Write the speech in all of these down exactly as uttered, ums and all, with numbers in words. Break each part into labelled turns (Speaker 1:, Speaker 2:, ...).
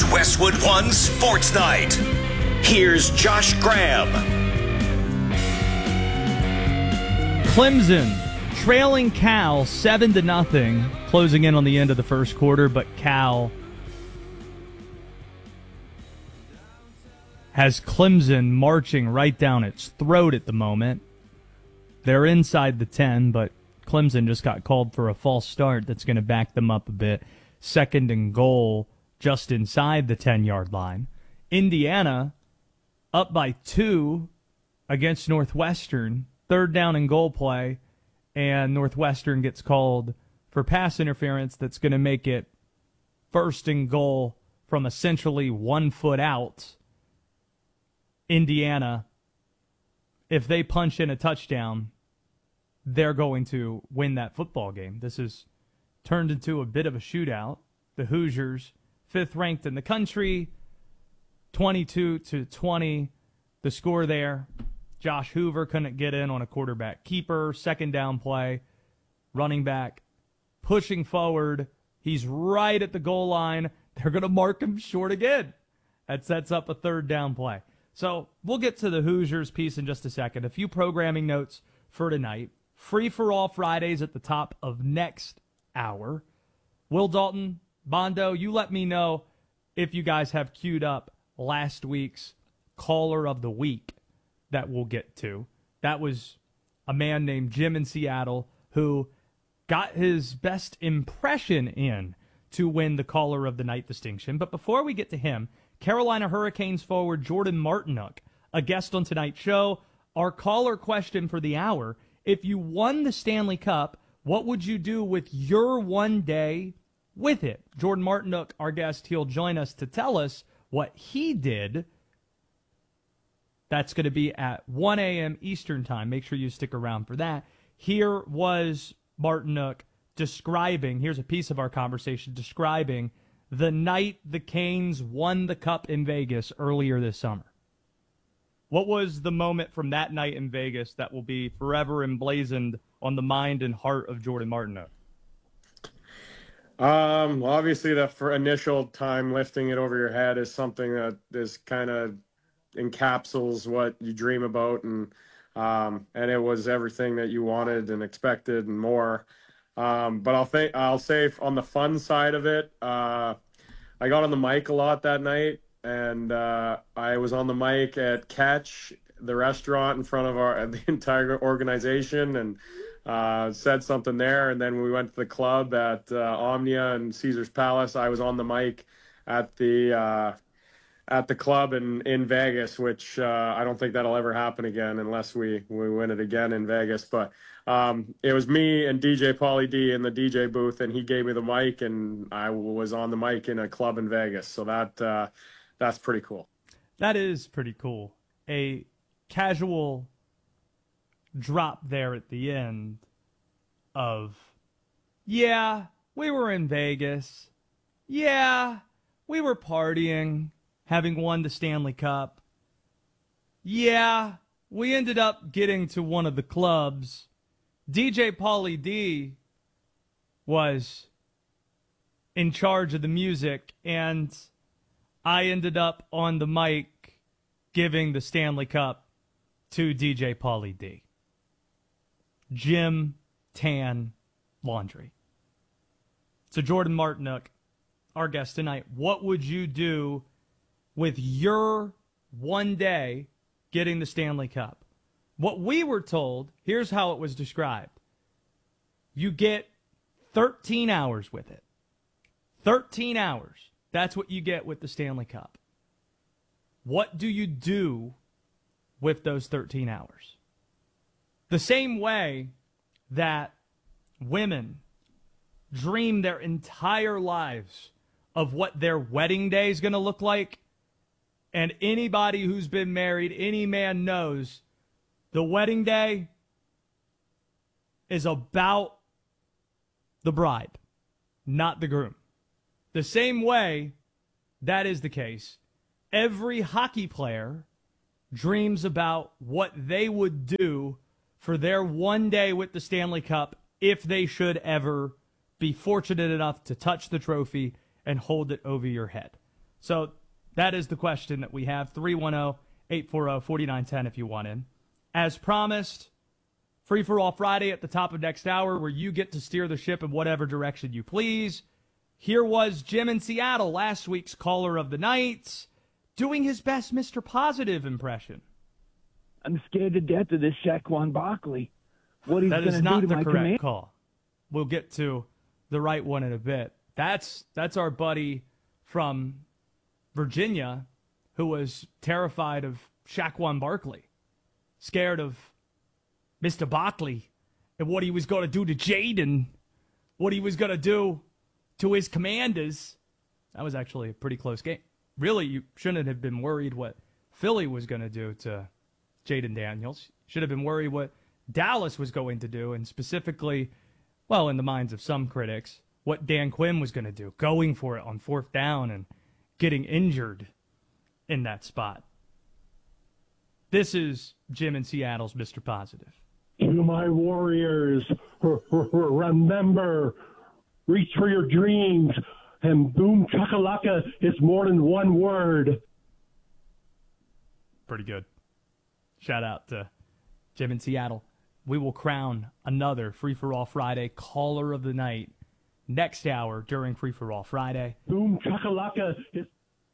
Speaker 1: is Westwood One Sports Night. Here's Josh Graham.
Speaker 2: Clemson trailing Cal seven to nothing, closing in on the end of the first quarter, but Cal has Clemson marching right down its throat at the moment. They're inside the ten, but Clemson just got called for a false start that's going to back them up a bit. Second and goal just inside the ten-yard line. Indiana up by two against Northwestern. Third down and goal play, and Northwestern gets called for pass interference that's going to make it first and goal from essentially one foot out. Indiana, if they punch in a touchdown, they're going to win that football game. This has turned into a bit of a shootout. The Hoosiers, fifth ranked in the country, twenty-two to twenty. The score there. Josh Hoover couldn't get in on a quarterback keeper. Second down play. Running back pushing forward. He's right at the goal line. They're going to mark him short again. That sets up a third down play. So we'll get to the Hoosiers piece in just a second. A few programming notes for tonight. Free for all Fridays at the top of next hour. Will Dalton, Bondo, you let me know if you guys have queued up last week's Caller of the Week that we'll get to. That was a man named Jim in Seattle who got his best impression in to win the Caller of the Night distinction. But before we get to him, Carolina Hurricanes forward Jordan Martinook, a guest on tonight's show. Our caller question for the hour: if you won the Stanley Cup, what would you do with your one day with it? Jordan Martinook, our guest, he'll join us to tell us what he did. That's going to be at one a.m. Eastern Time. Make sure you stick around for that. Here was Martinook describing, here's a piece of our conversation, describing the night the Canes won the Cup in Vegas earlier this summer. What was the moment from that night in Vegas that will be forever emblazoned on the mind and heart of Jordan Martinook?
Speaker 3: Um, obviously, the for initial time lifting it over your head is something that is kind of encapsulates what you dream about, and um, and it was everything that you wanted and expected and more. Um, but I'll think I'll say on the fun side of it, uh, I got on the mic a lot that night, and uh, I was on the mic at Catch, the restaurant, in front of our the entire organization, and uh, said something there. And then when we went to the club at uh, Omnia and Caesar's Palace, I was on the mic at the uh, at the club in, in Vegas, which uh, I don't think that'll ever happen again unless we, we win it again in Vegas. But um, it was me and D J Pauly D in the D J booth, and he gave me the mic, and I was on the mic in a club in Vegas. So that uh, that's pretty cool.
Speaker 2: That is pretty cool. A casual drop there at the end of, yeah, we were in Vegas. Yeah, we were partying, having won the Stanley Cup. Yeah, we ended up getting to one of the clubs. D J Pauly D was in charge of the music, and I ended up on the mic giving the Stanley Cup to D J Pauly D. Jim Tan Laundry. So Jordan Martinook, our guest tonight, what would you do with your one day getting the Stanley Cup? What we were told, here's how it was described. You get thirteen hours with it. thirteen hours. That's what you get with the Stanley Cup. What do you do with those thirteen hours? The same way that women dream their entire lives of what their wedding day is going to look like, and anybody who's been married, any man knows, the wedding day is about the bride, not the groom. The same way that is the case, every hockey player dreams about what they would do for their one day with the Stanley Cup if they should ever be fortunate enough to touch the trophy and hold it over your head. So that is the question that we have. three one zero, eight four zero, four nine one zero if you want in. As promised, Free for All Friday at the top of next hour, where you get to steer the ship in whatever direction you please. Here was Jim in Seattle, last week's caller of the night, doing his best Mister Positive impression.
Speaker 4: I'm scared to death of this Saquon Barkley. What he's
Speaker 2: That
Speaker 4: going
Speaker 2: is
Speaker 4: to do
Speaker 2: not
Speaker 4: to
Speaker 2: the
Speaker 4: my
Speaker 2: correct
Speaker 4: command.
Speaker 2: call. We'll get to the right one in a bit. That's that's our buddy from Virginia who was terrified of Saquon Barkley, scared of Mister Barkley and what he was going to do to Jaden, what he was going to do to his Commanders. That was actually a pretty close game. Really, you shouldn't have been worried what Philly was going to do to Jaden Daniels. Should have been worried what Dallas was going to do, and specifically, well, in the minds of some critics, what Dan Quinn was going to do, going for it on fourth down and getting injured in that spot. This is Jim in Seattle's Mister Positive.
Speaker 5: To my warriors, remember, reach for your dreams, and boom chakalaka is more than one word.
Speaker 2: Pretty good. Shout out to Jim in Seattle. We will crown another Free for All Friday caller of the night next hour during Free for All Friday.
Speaker 5: Boom chakalaka is...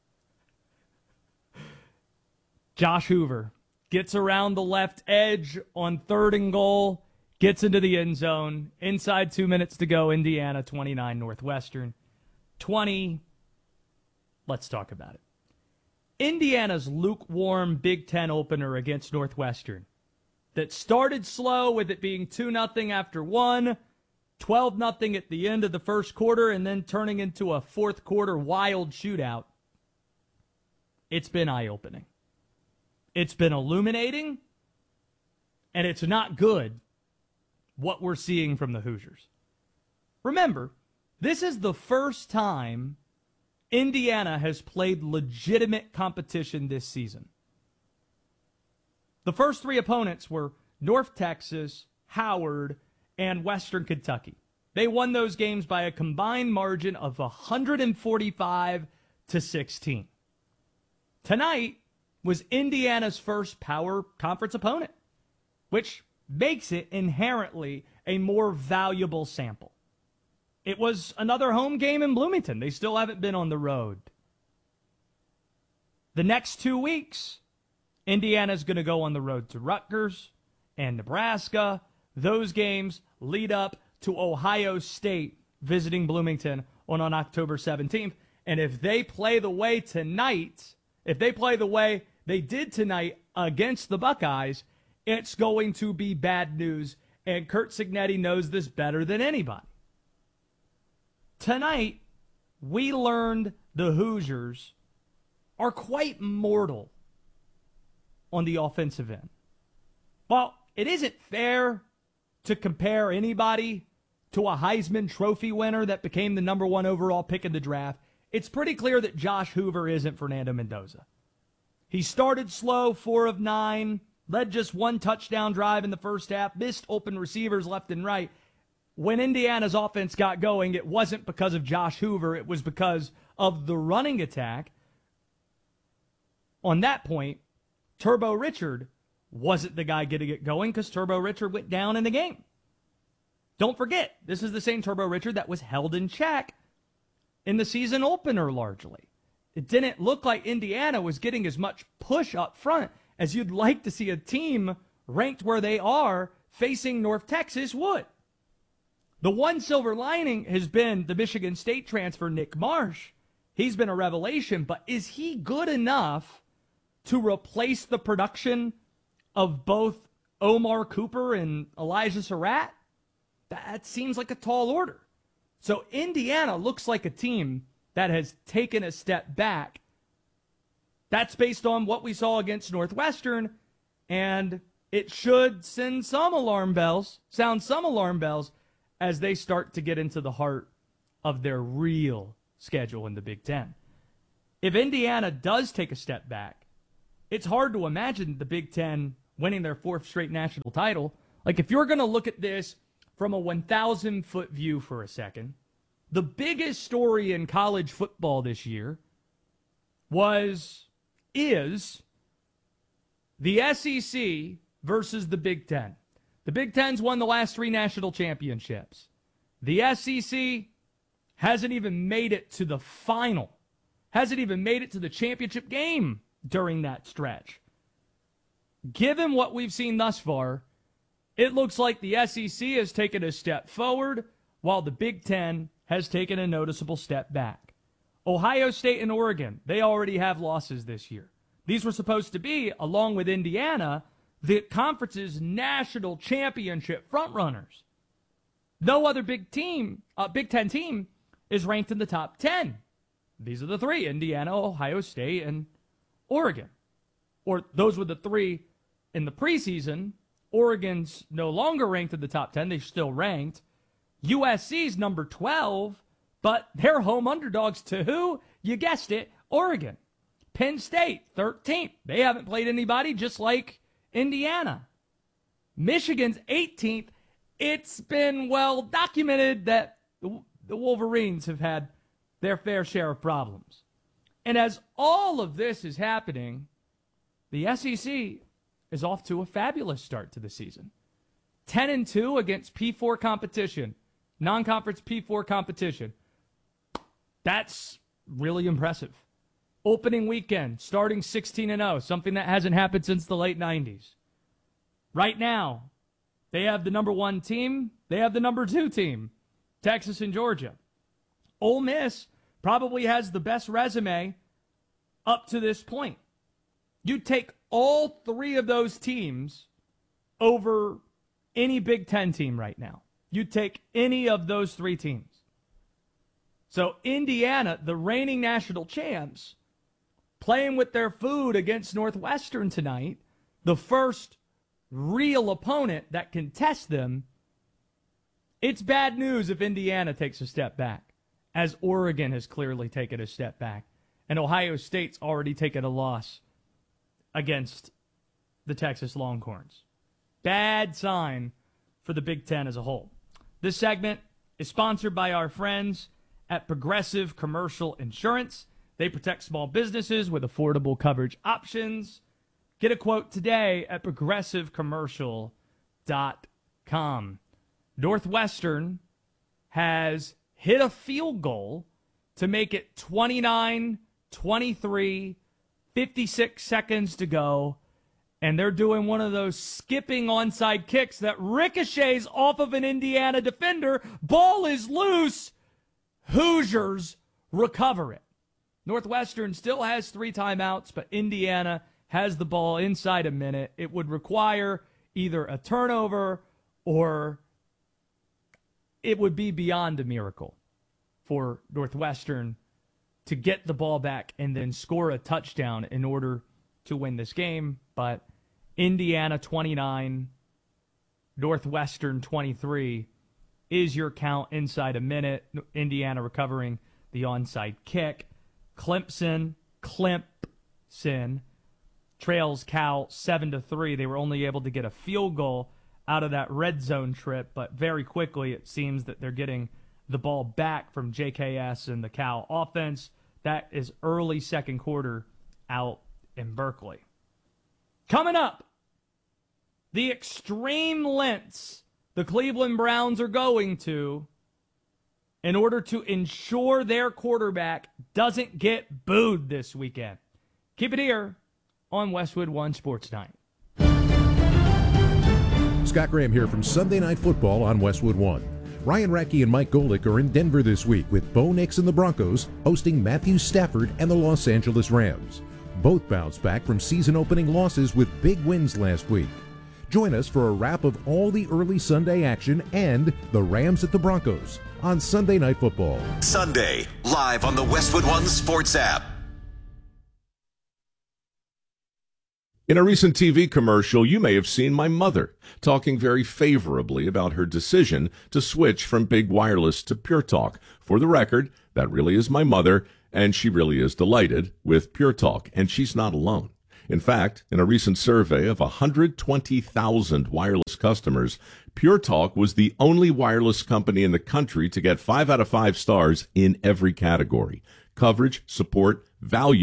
Speaker 2: Josh Hoover gets around the left edge on third and goal, gets into the end zone. Inside two minutes to go, Indiana twenty-nine, Northwestern twenty. Let's talk about it. Indiana's lukewarm Big Ten opener against Northwestern that started slow with it being two nothing after one, twelve nothing at the end of the first quarter, and then turning into a fourth quarter wild shootout. It's been eye-opening. It's been illuminating, and it's not good what we're seeing from the Hoosiers. Remember, this is the first time Indiana has played legitimate competition this season. The first three opponents were North Texas, Howard, and Western Kentucky. They won those games by a combined margin of one forty-five to sixteen. Tonight was Indiana's first power conference opponent, which makes it inherently a more valuable sample. It was another home game in Bloomington. They still haven't been on the road. The next two weeks, Indiana's going to go on the road to Rutgers and Nebraska. Those games lead up to Ohio State visiting Bloomington on, on October seventeenth. And if they play the way tonight, if they play the way they did tonight against the Buckeyes, it's going to be bad news. And Curt Cignetti knows this better than anybody. Tonight, we learned the Hoosiers are quite mortal on the offensive end. Well, it isn't fair to compare anybody to a Heisman Trophy winner that became the number one overall pick in the draft. It's pretty clear that Josh Hoover isn't Fernando Mendoza. He started slow, four of nine, led just one touchdown drive in the first half, missed open receivers left and right. When Indiana's offense got going, it wasn't because of Josh Hoover. It was because of the running attack. On that point, Turbo Richard wasn't the guy getting it going because Turbo Richard went down in the game. Don't forget, this is the same Turbo Richard that was held in check in the season opener largely. It didn't look like Indiana was getting as much push up front as you'd like to see a team ranked where they are facing North Texas would. The one silver lining has been the Michigan State transfer, Nick Marsh. He's been a revelation, but is he good enough to replace the production of both Omar Cooper and Elijah Surratt? That seems like a tall order. So Indiana looks like a team that has taken a step back. That's based on what we saw against Northwestern, and it should send some alarm bells, sound some alarm bells, as they start to get into the heart of their real schedule in the Big Ten. If Indiana does take a step back, it's hard to imagine the Big Ten winning their fourth straight national title. Like, if you're going to look at this from a one thousand foot view for a second, the biggest story in college football this year was, is the S E C versus the Big Ten. The Big Ten's won the last three national championships. The S E C hasn't even made it to the final, hasn't even made it to the championship game during that stretch. Given what we've seen thus far, it looks like the S E C has taken a step forward while the Big Ten has taken a noticeable step back. Ohio State and Oregon, they already have losses this year. These were supposed to be, along with Indiana, the conference's national championship frontrunners. No other big team, uh, Big Ten team, is ranked in the top ten. These are the three, Indiana, Ohio State, and Oregon. Or those were the three in the preseason. Oregon's no longer ranked in the top ten. They're still ranked. U S C's number twelve, but they're home underdogs to who? You guessed it, Oregon. Penn State, thirteenth. They haven't played anybody, just like Indiana. Michigan's eighteenth. It's been well documented that the Wolverines have had their fair share of problems. And as all of this is happening, the S E C is off to a fabulous start to the season. ten and two against P four competition, non-conference P four competition. That's really impressive. Opening weekend, starting sixteen and oh, something that hasn't happened since the late nineties. Right now, they have the number one team. They have the number two team, Texas and Georgia. Ole Miss probably has the best resume up to this point. You take all three of those teams over any Big Ten team right now. You take any of those three teams. So Indiana, the reigning national champs, playing with their food against Northwestern tonight, the first real opponent that can test them. It's bad news if Indiana takes a step back, as Oregon has clearly taken a step back, and Ohio State's already taken a loss against the Texas Longhorns. Bad sign for the Big Ten as a whole. This segment is sponsored by our friends at Progressive Commercial Insurance. They protect small businesses with affordable coverage options. Get a quote today at progressive commercial dot com. Northwestern has hit a field goal to make it twenty-nine twenty-three, fifty-six seconds to go, and they're doing one of those skipping onside kicks that ricochets off of an Indiana defender. Ball is loose. Hoosiers recover it. Northwestern still has three timeouts, but Indiana has the ball inside a minute. It would require either a turnover or it would be beyond a miracle for Northwestern to get the ball back and then score a touchdown in order to win this game. But Indiana twenty-nine, Northwestern twenty-three is your count inside a minute. Indiana recovering the onside kick. Clemson, Clemson trails Cal seven to three. They were only able to get a field goal out of that red zone trip, but very quickly it seems that they're getting the ball back from J K S and the Cal offense. That is early second quarter out in Berkeley. Coming up, the extreme lengths the Cleveland Browns are going to in order to ensure their quarterback doesn't get booed this weekend. Keep it here on Westwood One Sports Night.
Speaker 6: Scott Graham here from Sunday Night Football on Westwood One. Ryan Rackey and Mike Golick are in Denver this week with Bo Nix and the Broncos hosting Matthew Stafford and the Los Angeles Rams. Both bounced back from season-opening losses with big wins last week. Join us for a wrap of all the early Sunday action and the Rams at the Broncos on Sunday Night Football.
Speaker 1: Sunday, live on the Westwood One Sports app.
Speaker 7: In a recent T V commercial, you may have seen my mother talking very favorably about her decision to switch from Big Wireless to Pure Talk. For the record, that really is my mother, and she really is delighted with Pure Talk, and she's not alone. In fact, in a recent survey of one hundred twenty thousand wireless customers, Pure Talk was the only wireless company in the country to get five out of five stars in every category: coverage, support, value,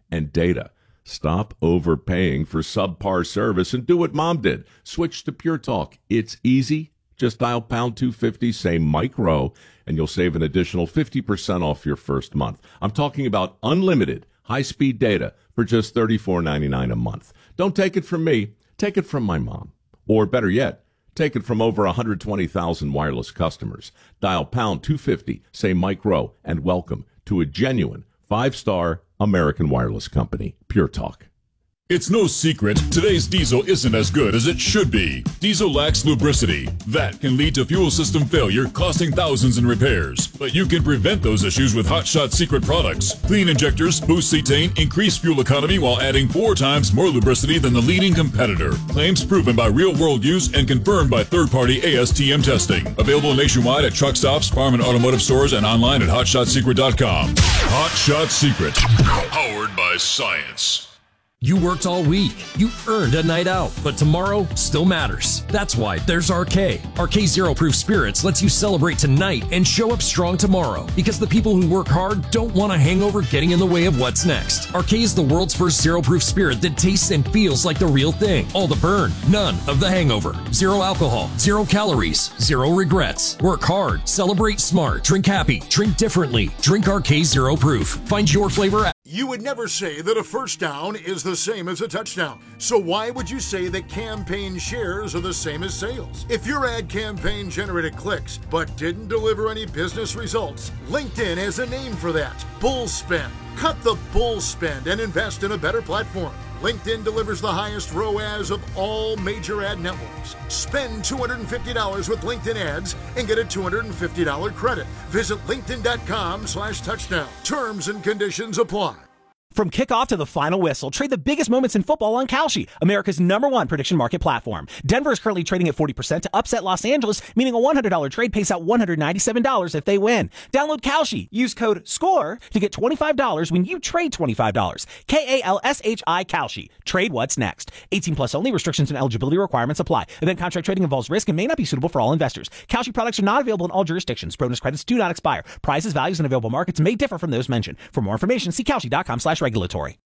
Speaker 7: and data. Stop overpaying for subpar service and do what Mom did. Switch to Pure Talk. It's easy. Just dial pound two fifty, say Mike Rowe, and you'll save an additional fifty percent off your first month. I'm talking about unlimited high-speed data for just thirty-four ninety-nine a month. Don't take it from me. Take it from my mom. Or better yet, take it from over one hundred twenty thousand wireless customers. Dial pound two fifty, say Mike Rowe, and welcome to a genuine five-star American wireless company, Pure Talk.
Speaker 8: It's no secret today's diesel isn't as good as it should be. Diesel lacks lubricity. That can lead to fuel system failure, costing thousands in repairs. But you can prevent those issues with Hot Shot Secret products. Clean injectors, boost cetane, increase fuel economy while adding four times more lubricity than the leading competitor. Claims proven by real-world use and confirmed by third-party A S T M testing. Available nationwide at truck stops, farm and automotive stores, and online at hot shot secret dot com. Hot Shot Secret. Powered by science.
Speaker 9: You worked all week. You earned a night out, but tomorrow still matters. That's why there's R K. R K Zero Proof Spirits lets you celebrate tonight and show up strong tomorrow, because the people who work hard don't want a hangover getting in the way of what's next. R K is the world's first zero proof spirit that tastes and feels like the real thing. All the burn, none of the hangover. Zero alcohol, zero calories, zero regrets. Work hard, celebrate smart, drink happy, drink differently. Drink R K Zero Proof. Find your flavor at
Speaker 10: You would never say that a first down is the same as a touchdown. So why would you say that campaign shares are the same as sales? If your ad campaign generated clicks but didn't deliver any business results, LinkedIn has a name for that: bull spend. Cut the bull spend and invest in a better platform. LinkedIn delivers the highest R O A S of all major ad networks. Spend two hundred fifty dollars with LinkedIn ads and get a two hundred fifty dollars credit. Visit linkedin.com slash touchdown. Terms and conditions apply.
Speaker 11: From kickoff to the final whistle, trade the biggest moments in football on Kalshi, America's number one prediction market platform. Denver is currently trading at forty percent to upset Los Angeles, meaning a one hundred dollars trade pays out one hundred ninety-seven dollars if they win. Download Kalshi. Use code SCORE to get twenty-five dollars when you trade twenty-five dollars. K A L S H I Kalshi. Trade what's next. eighteen plus only. Restrictions and eligibility requirements apply. Event contract trading involves risk and may not be suitable for all investors. Kalshi products are not available in all jurisdictions. Bonus credits do not expire. Prices, values, and available markets may differ from those mentioned. For more information, see Kalshi.com slash regulatory.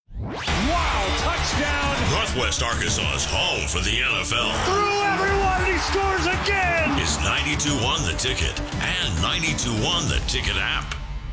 Speaker 1: Wow, touchdown! Northwest Arkansas's home for the N F L.
Speaker 12: Through everyone, he scores again!
Speaker 1: Is ninety-two one The Ticket and ninety-two one The Ticket app.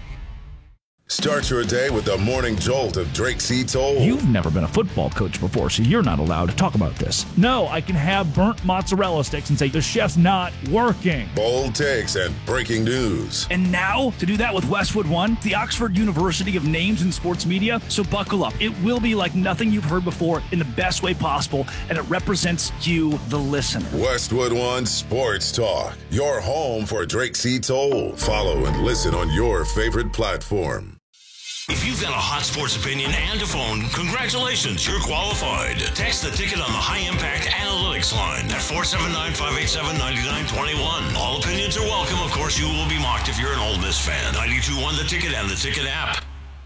Speaker 13: Start your day with the morning jolt of Drake C. Toll.
Speaker 14: You've never been a football coach before, so you're not allowed to talk about this. No, I can have burnt mozzarella sticks and say the chef's not working.
Speaker 13: Bold takes and breaking news.
Speaker 14: And now, to do that with Westwood One, the Oxford University of Names in Sports Media. So buckle up. It will be like nothing you've heard before in the best way possible, and it represents you, the listener.
Speaker 13: Westwood One Sports Talk, your home for Drake C. Toll. Follow and listen on your favorite platform.
Speaker 1: If you've got a hot sports opinion and a phone, congratulations, you're qualified. Text the ticket on the High Impact Analytics line at four seven nine, five eight seven, nine nine two one. All opinions are welcome. Of course, you will be mocked if you're an Ole Miss fan. ninety-two one The Ticket and the Ticket app.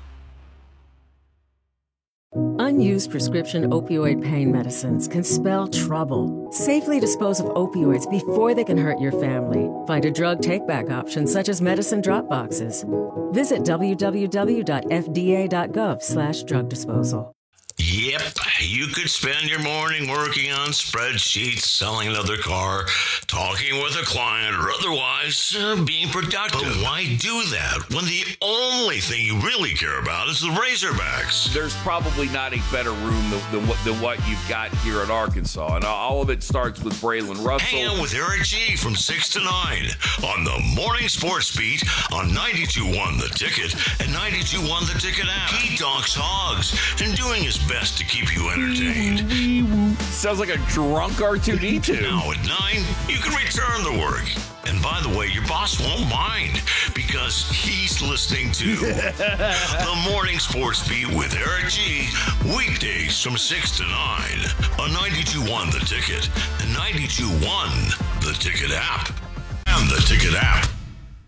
Speaker 15: Unused prescription opioid pain medicines can spell trouble. Safely dispose of opioids before they can hurt your family. Find a drug take-back option such as medicine drop boxes. Visit w w w dot f d a dot gov slash drug disposal.
Speaker 1: Yep, you could spend your morning working on spreadsheets, selling another car, talking with a client, or otherwise uh, being productive. But why do that when the only thing you really care about is the Razorbacks?
Speaker 16: There's probably not a better room than, than, what, than what you've got here at Arkansas, and all of it starts with Braylon Russell.
Speaker 1: Hang out with Eric G from six to nine on the Morning Sports Beat on ninety-two one The Ticket and ninety-two one The Ticket app. He talks hogs and doing his best to keep you entertained.
Speaker 16: Sounds like a drunk R two D two.
Speaker 1: Now at nine, you can return to work. And by the way, your boss won't mind because he's listening to the Morning Sports Beat with Eric G. Weekdays from six to nine on ninety-two one The Ticket and ninety-two one The Ticket app and the Ticket app.